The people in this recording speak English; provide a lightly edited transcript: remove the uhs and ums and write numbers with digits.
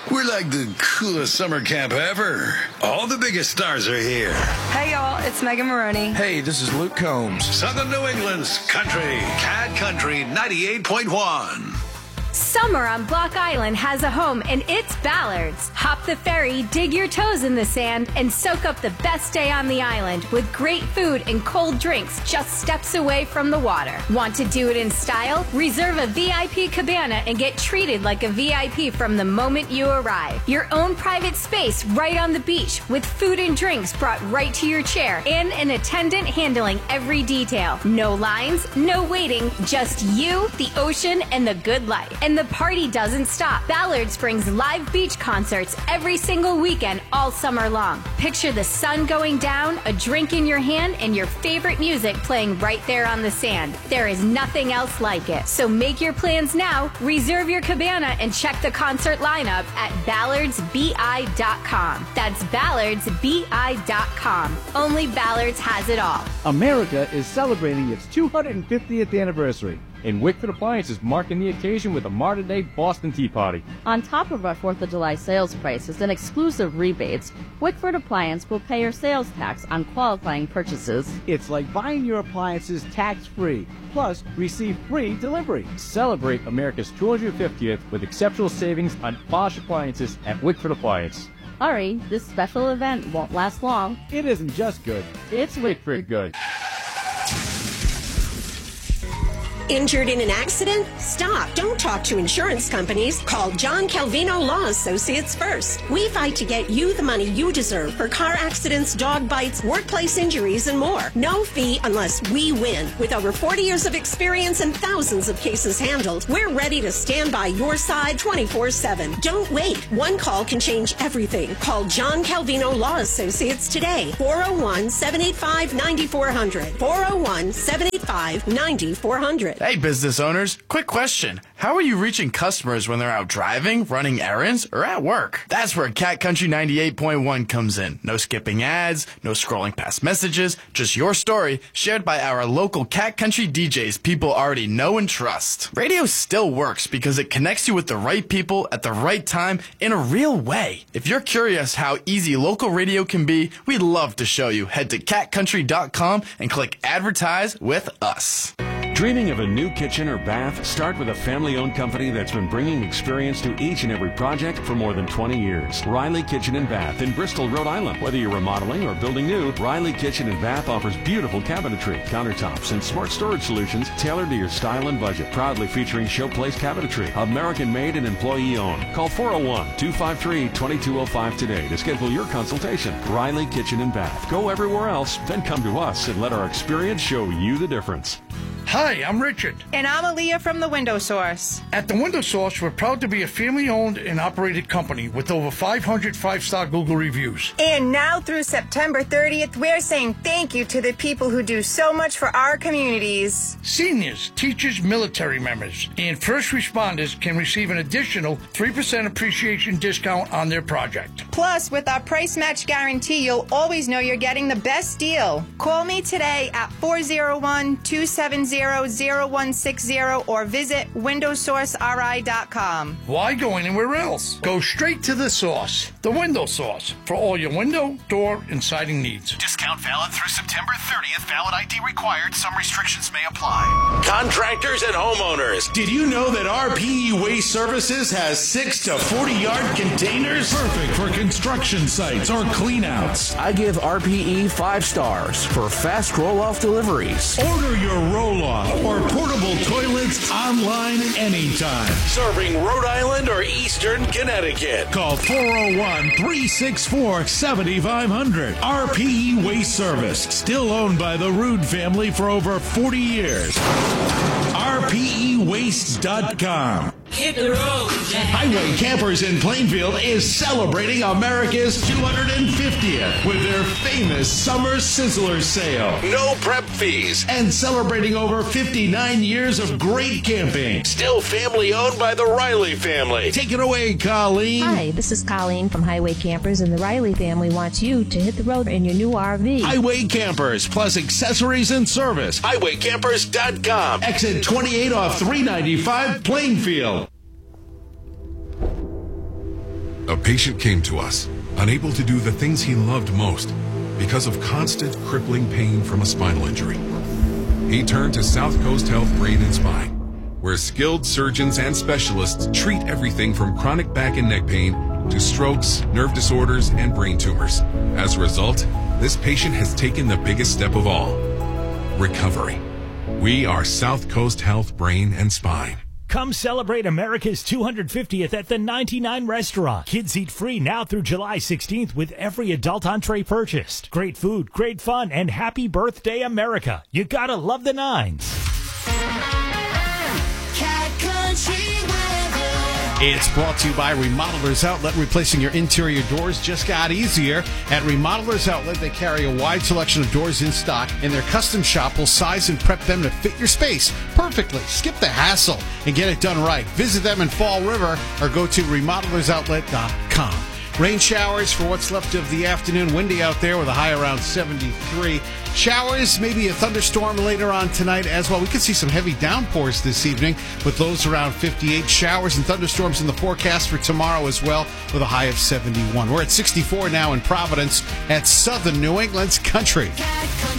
We're like the coolest summer camp ever. All the biggest stars are here. Hey, y'all, it's Megan Maroney. Hey, this is Luke Combs. Southern New England's country. Cat Country 98.1. Summer on Block Island has a home, and it's Ballard's. Hop the ferry, dig your toes in the sand, and soak up the best day on the island with great food and cold drinks just steps away from the water. Want to do it in style? Reserve a VIP cabana and get treated like a VIP from the moment you arrive. Your own private space right on the beach with food and drinks brought right to your chair and an attendant handling every detail. No lines, no waiting, just you, the ocean, and the good life. And the party doesn't stop. Ballard's brings live beach concerts every single weekend all summer long. Picture the sun going down, a drink in your hand, and your favorite music playing right there on the sand. There is nothing else like it. So make your plans now, reserve your cabana, and check the concert lineup at ballardsbi.com. That's ballardsbi.com. Only Ballard's has it all. America is celebrating its 250th anniversary. And Wickford Appliance is marking the occasion with a Martyr Day Boston Tea Party. On top of our 4th of July sales prices and exclusive rebates, Wickford Appliance will pay your sales tax on qualifying purchases. It's like buying your appliances tax-free, plus receive free delivery. Celebrate America's 250th with exceptional savings on Bosch appliances at Wickford Appliance. Hurry, this special event won't last long. It isn't just good, it's Wickford good. Injured in an accident? Stop. Don't talk to insurance companies. Call John Calvino Law Associates first. We fight to get you the money you deserve for car accidents, dog bites, workplace injuries, and more. No fee unless we win. With over 40 years of experience and thousands of cases handled, we're ready to stand by your side 24/7. Don't wait. One call can change everything. Call John Calvino Law Associates today. 401-785-9400. 401-785-9400. Hey, business owners, quick question. How are you reaching customers when they're out driving, running errands, or at work? That's where Cat Country 98.1 comes in. No skipping ads, no scrolling past messages, just your story shared by our local Cat Country DJs people already know and trust. Radio still works because it connects you with the right people at the right time in a real way. If you're curious how easy local radio can be, we'd love to show you. Head to catcountry.com and click Advertise with us. Dreaming of a new kitchen or bath? Start with a family-owned company that's been bringing experience to each and every project for more than 20 years. Riley Kitchen and Bath in Bristol, Rhode Island. Whether you're remodeling or building new, Riley Kitchen and Bath offers beautiful cabinetry, countertops, and smart storage solutions tailored to your style and budget. Proudly featuring Showplace Cabinetry, American-made and employee-owned. Call 401-253-2205 today to schedule your consultation. Riley Kitchen and Bath. Go everywhere else, then come to us and let our experience show you the difference. Hi, I'm Richard. And I'm Aaliyah from The Window Source. At The Window Source, we're proud to be a family-owned and operated company with over 500 five-star Google reviews. And now through September 30th, we're saying thank you to the people who do so much for our communities. Seniors, teachers, military members, and first responders can receive an additional 3% appreciation discount on their project. Plus, with our price match guarantee, you'll always know you're getting the best deal. Call me today at 401-270-0160 or visit windowsourceri.com. Why go anywhere else? Go straight to the source, The Window Source, for all your window, door, and siding needs. Discount valid through September 30th. Valid ID required. Some restrictions may apply. Contractors and homeowners, did you know that RPE Waste Services has 6 to 40-yard containers? Perfect for construction sites or cleanouts. I give RPE 5 stars for fast roll-off deliveries. Order your roll-off or portable toilets online anytime. Serving Rhode Island or Eastern Connecticut. Call 401-364-7500. RPE Waste Service. Still owned by the Rude family for over 40 years. RPEWaste.com. Hit the road, Jack. Highway Campers in Plainfield is celebrating America's 250th with their famous Summer Sizzler sale. No prep fees. And celebrating over 59 years of great camping. Still family owned by the Riley family. Take it away, Colleen. Hi, this is Colleen from Highway Campers, and the Riley family wants you to hit the road in your new RV. Highway Campers, plus accessories and service. HighwayCampers.com. Exit 28 off 395 Plainfield. A patient came to us, unable to do the things he loved most because of constant crippling pain from a spinal injury. He turned to South Coast Health Brain and Spine, where skilled surgeons and specialists treat everything from chronic back and neck pain to strokes, nerve disorders, and brain tumors. As a result, this patient has taken the biggest step of all: recovery. We are South Coast Health Brain and Spine. Come celebrate America's 250th at the 99 Restaurant. Kids eat free now through July 16th with every adult entree purchased. Great food, great fun, and happy birthday, America. You gotta love the Nines. Cat Country weather. It's brought to you by Remodelers Outlet. Replacing your interior doors just got easier. At Remodelers Outlet, they carry a wide selection of doors in stock, and their custom shop will size and prep them to fit your space perfectly. Skip the hassle and get it done right. Visit them in Fall River or go to remodelersoutlet.com. Rain showers for what's left of the afternoon. Windy out there with a high around 73. Showers, maybe a thunderstorm later on tonight as well. We could see some heavy downpours this evening with lows around 58. Showers and thunderstorms in the forecast for tomorrow as well with a high of 71. We're at 64 now in Providence at Southern New England's Country.